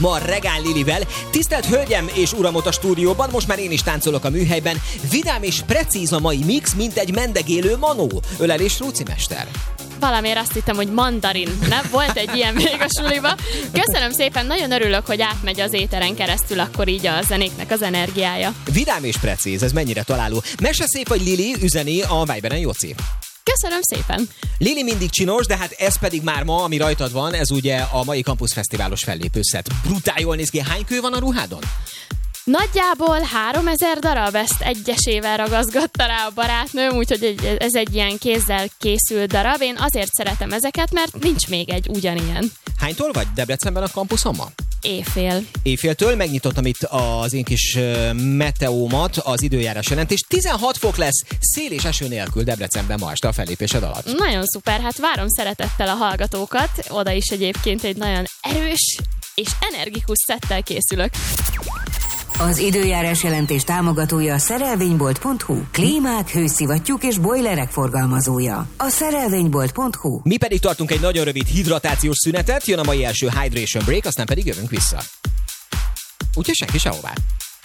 ma Regál Lilivel. Tisztelt hölgyem és uramot a stúdióban, most már én is táncolok a műhelyben. Vidám és precíz a mai mix, mint egy mendegélő manó. Ölelés Rúci mester. Valamiért azt hittem, hogy mandarin. Nem? Volt egy ilyen még a suliba. Köszönöm szépen, nagyon örülök, hogy átmegy az éteren keresztül akkor így a zenéknek az energiája. Vidám és precíz, ez mennyire találó. Mese szép, hogy Lili, üzeni a Viberen Jóci. Köszönöm szépen. Lili mindig csinos, de hát ez pedig már ma, ami rajtad van, ez ugye a mai Campus Fesztiválos fellépőszett. Brutál jól néz ki. Hány kő van a ruhádon? Nagyjából 3000 darab, ezt egyesével ragaszgatta rá a barátnőm, úgyhogy ez egy ilyen kézzel készült darab. Én azért szeretem ezeket, mert nincs még egy ugyanilyen. Hánytól vagy Debrecenben a kampuszon ma? Éjfél. Éjféltől megnyitottam itt az én kis meteómat, az időjárás jelentés. 16 fok lesz, szél és eső nélkül Debrecenben ma este a fellépésed alatt. Nagyon szuper, hát várom szeretettel a hallgatókat. Oda is egyébként egy nagyon erős és energikus szettel készülök. Az időjárás jelentés támogatója a szerelvénybolt.hu. Klímák, hőszivattyúk és bojlerek forgalmazója. A szerelvénybolt.hu. Mi pedig tartunk egy nagyon rövid hidratációs szünetet, jön a mai első hydration break, aztán pedig jövünk vissza. Úgyhogy senki sehová.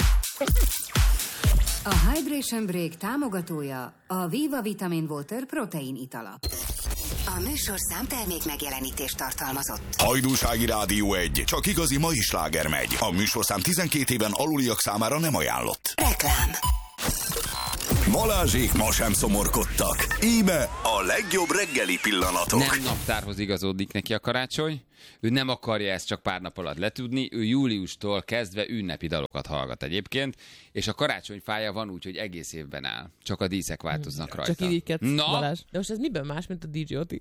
A Hydration Break támogatója a Viva Vitamin Water protein itala. A műsor számtermék megjelenítést tartalmazott. Hajdúsági Rádió 1. Csak igazi mai sláger megy. A műsorszám 12 éven aluliak számára nem ajánlott. Reklám. Balázsék ma sem szomorkodtak. Íme a legjobb reggeli pillanatok. Nem naptárhoz igazódik neki a karácsony. Ő nem akarja ezt csak pár nap alatt letudni. Ő júliustól kezdve ünnepi dalokat hallgat egyébként, és a karácsonyfája van úgy, hogy egész évben áll. Csak a díszek változnak rajta. Csak irigykedsz, Balázs. De most ez miben más, mint a DJ Oti?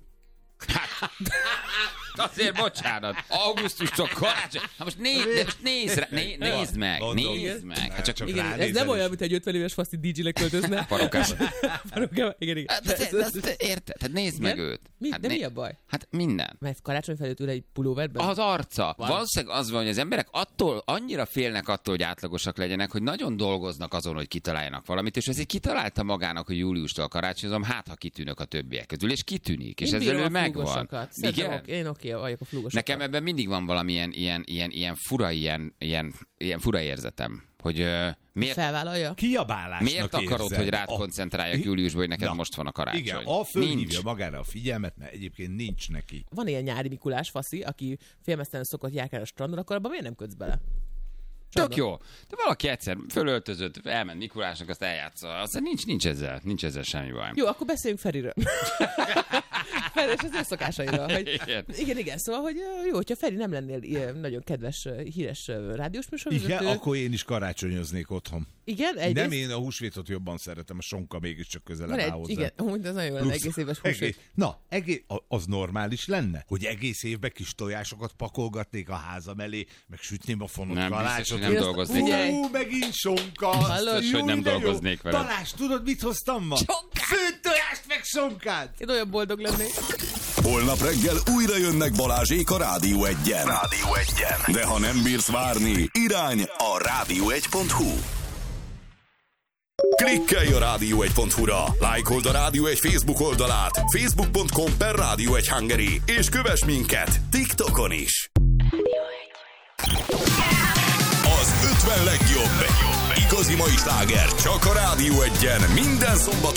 Azért bocsánat. Augusztustól karácsony. Hát most nézd meg. Hát csak igen, ez nem olyan, mint egy 50 éves faszti DJ-le költözne. Parókában. Igen. Érted? Hát nézd meg őt. De mi a baj? Hát minden. Mert karácsony felőtt ül egy pulóverben? Az arca. Valószínűleg az van, hogy az emberek annyira félnek attól, hogy átlagosak legyenek, hogy nagyon dolgoznak azon, hogy kitaláljanak valamit, és ezért kitalálta magának, hogy júliustól karácsonyozom, hát ha kitűnök a többiek közül, és kitűnik, és ezzel ő megvan. Igen? Én oké vagyok a flúgosokat. Nekem ebben mindig van valamilyen ilyen fura érzetem, hogy miért felvállalja? Kiabálásnak miért akarod, hogy rád koncentráljak júliusban, hogy neked most van a karácsony? Igen, fölhívja magára a figyelmet, mert egyébként nincs neki. Van ilyen nyári Mikulás faszi, aki félmeztelen szokott járkálni a strandon, akkor abban miért nem kötsz bele? Tök jó. De valaki egyszer fölöltözött, elment Mikulásnak, azt eljátsza. Aztán nincs ezzel semmi baj. Jó, akkor beszéljünk Feriről. Feri és az ő szokásairól. Hogy igen, szóval, hogy jó, hogyha Feri nem lennél ilyen nagyon kedves, híres rádiós műsorvezető. Igen, akkor én is karácsonyoznék otthon. Igen? Nem, én a húsvétot jobban szeretem, a sonka mégiscsak közelebb áll hozzá. Igen, amúgy ez nagyon jó lenne, egész éves húsvét. Az normális lenne, hogy egész évben kis tojásokat pakolgatnék a házam elé, meg sütném a fonott kalácsot. Nem dolgoznék. Megint sonka. Biztos, hogy nem dolgoznék vele. Balázs, tudod, mit hoztam ma? Főtt tojást meg sonkát. Én olyan boldog lennék. Holnap reggel újra jönnek Balázsék a Rádió 1-en. De ha nem bírsz várni, irány a rádió1.hu. Klikkelj a rádió1.hu-ra, lájkold a Rádió 1 Facebook oldalát, facebook.com/Rádió1 és kövess minket TikTokon is. Az 50 legjobb. Igazi mai sláger csak a Rádió 1-en minden szombaton